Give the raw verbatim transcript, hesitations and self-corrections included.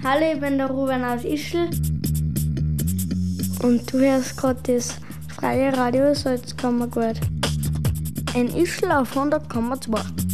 Hallo, ich bin der Ruben aus Ischl. Und du hörst gerade das freie Radio Salzkammergut. Ein Ischl auf hundert Komma zwei.